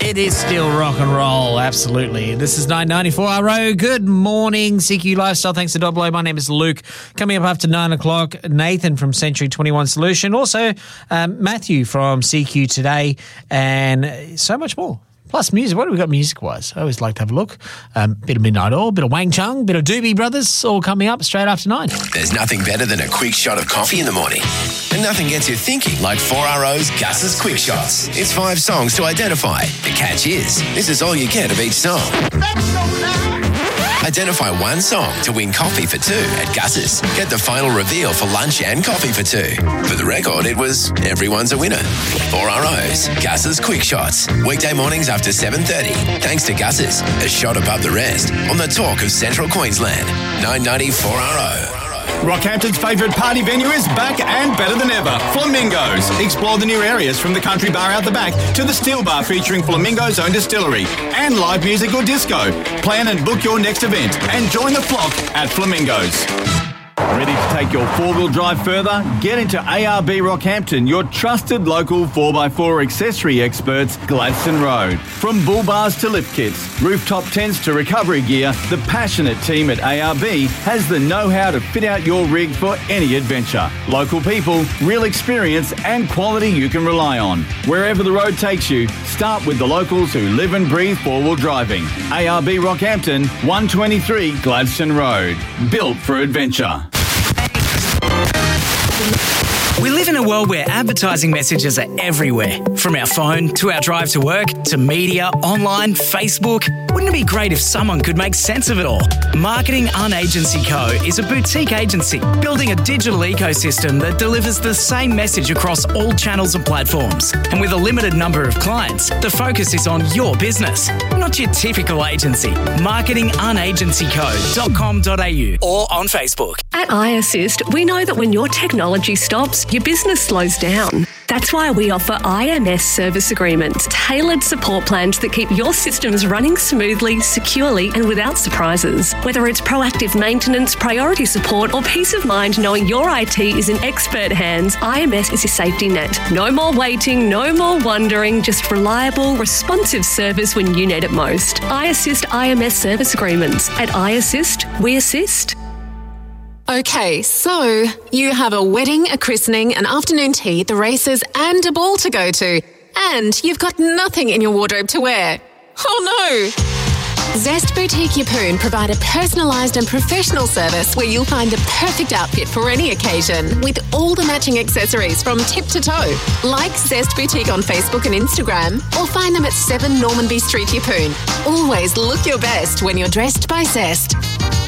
It is still rock and roll, absolutely. This is 994 RO. Good morning, CQ Lifestyle. Thanks to Doblo. My name is Luke. Coming up after 9 o'clock, Nathan from Century 21 Solution. Also, Matthew from CQ Today, and so much more. Plus music. What have we got music-wise? I always like to have a look. Bit of Midnight Oil, bit of Wang Chung, bit of Doobie Brothers, all coming up straight after 9. There's nothing better than a quick shot of coffee in the morning. And nothing gets you thinking like 4RO's Gus's Quick Shots. It's 5 songs to identify. The catch is, this is all you get of each song. Identify one song to win coffee for 2 at Gus's. Get the final reveal for lunch and coffee for 2. For the record, it was everyone's a winner. 4RO's Gus's Quick Shots. Weekday mornings after 7:30. Thanks to Gus's, a shot above the rest on the talk of Central Queensland. 990 4RO. Rockhampton's favourite party venue is back and better than ever. Flamingos. Explore the new areas from the country bar out the back to the steel bar featuring Flamingo's own distillery and live music or disco. Plan and book your next event and join the flock at Flamingos. Ready to take your four-wheel drive further? Get into ARB Rockhampton, your trusted local 4x4 accessory experts, Gladstone Road. From bull bars to lift kits, rooftop tents to recovery gear, the passionate team at ARB has the know-how to fit out your rig for any adventure. Local people, real experience and quality you can rely on. Wherever the road takes you, start with the locals who live and breathe four-wheel driving. ARB Rockhampton, 123 Gladstone Road. Built for adventure. We live in a world where advertising messages are everywhere. From our phone to our drive to work to media, online, Facebook. Wouldn't it be great if someone could make sense of it all? Marketing Unagency Co. is a boutique agency building a digital ecosystem that delivers the same message across all channels and platforms. And with a limited number of clients, the focus is on your business, not your typical agency. Marketingunagencyco.com.au or on Facebook. At iAssist, we know that when your technology stops, your business slows down. That's why we offer IMS service agreements, tailored support plans that keep your systems running smoothly, securely and without surprises. Whether it's proactive maintenance, priority support or peace of mind knowing your IT is in expert hands, IMS is your safety net. No more waiting, no more wondering, just reliable, responsive service when you need it most. iAssist IMS service agreements. At iAssist, we assist. Okay, so you have a wedding, a christening, an afternoon tea, the races and a ball to go to. And you've got nothing in your wardrobe to wear. Oh no! Zest Boutique Yeppoon provide a personalised and professional service where you'll find the perfect outfit for any occasion with all the matching accessories from tip to toe. Like Zest Boutique on Facebook and Instagram or find them at 7 Normanby Street, Yeppoon. Always look your best when you're dressed by Zest.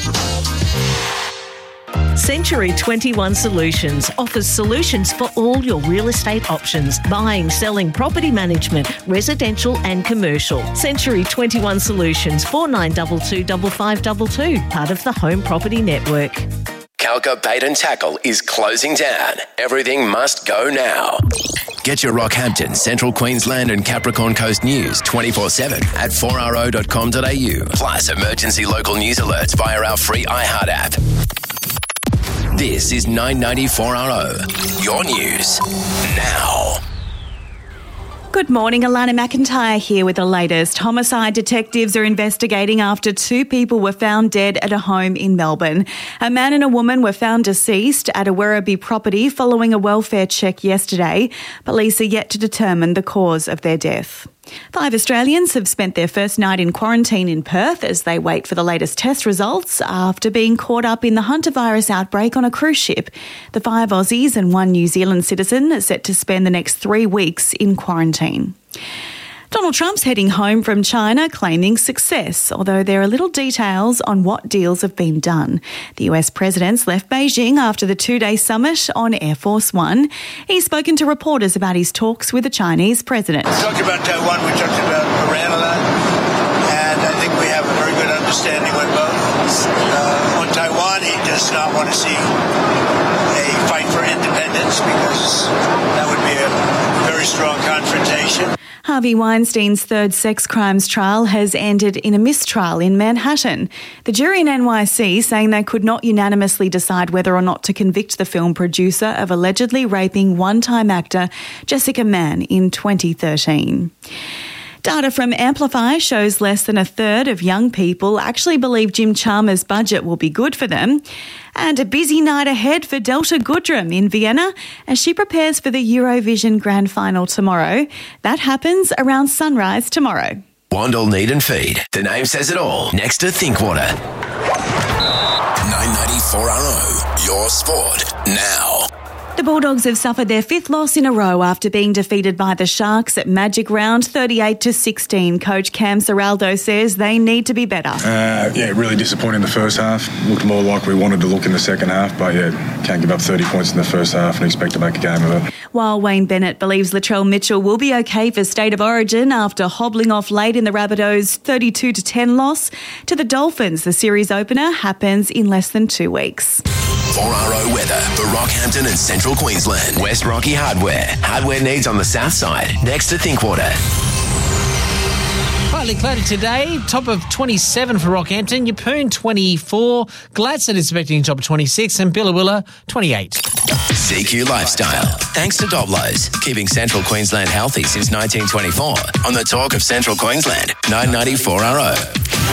Century 21 Solutions offers solutions for all your real estate options, buying, selling, property management, residential and commercial. Century 21 Solutions, 4922 5522, part of the Home Property Network. Calca Bait and Tackle is closing down. Everything must go now. Get your Rockhampton, Central Queensland and Capricorn Coast news 24/7 at 4ro.com.au. Plus emergency local news alerts via our free iHeart app. This is 994RO, your news now. Good morning, Alana McIntyre here with the latest. Homicide detectives are investigating after 2 people were found dead at a home in Melbourne. A man and a woman were found deceased at a Werribee property following a welfare check yesterday. Police are yet to determine the cause of their death. 5 Australians have spent their first night in quarantine in Perth as they wait for the latest test results after being caught up in the hantavirus outbreak on a cruise ship. The 5 Aussies and 1 New Zealand citizen are set to spend the next 3 weeks in quarantine. Donald Trump's heading home from China claiming success, although there are little details on what deals have been done. The US president's left Beijing after the 2-day summit on Air Force One. He's spoken to reporters about his talks with the Chinese president. We talked about Taiwan, we talked about Iran a lot, and I think we have a very good understanding with both. On Taiwan, he does not want to see a fight for independence because that would be a very strong confrontation. Harvey Weinstein's 3rd sex crimes trial has ended in a mistrial in Manhattan. The jury in NYC saying they could not unanimously decide whether or not to convict the film producer of allegedly raping one-time actor Jessica Mann in 2013. Data from Amplify shows less than a third of young people actually believe Jim Chalmers' budget will be good for them. And a busy night ahead for Delta Goodrem in Vienna as she prepares for the Eurovision Grand Final tomorrow. That happens around sunrise tomorrow. Wandle, Need and Feed. The name says it all. Next to Thinkwater. 994RO. Your sport now. The Bulldogs have suffered their fifth loss in a row after being defeated by the Sharks at Magic Round 38-16. Coach Cam Serraldo says they need to be better. Really disappointing in the first half. Looked more like we wanted to look in the second half, but can't give up 30 points in the first half and expect to make a game of it. While Wayne Bennett believes Latrell Mitchell will be okay for State of Origin after hobbling off late in the Rabbitohs' 32-10 loss to the Dolphins. The series opener happens in less than 2 weeks. 4RO weather for Rockhampton and Central Queensland. West Rocky Hardware. Hardware needs on the south side, next to Thinkwater. Partly cloudy today, top of 27 for Rockhampton, Yeppoon 24, Gladstone is expecting a top of 26 and Billawilla 28. CQ Lifestyle. Thanks to Doblos, keeping Central Queensland healthy since 1924. On the talk of Central Queensland, 994RO.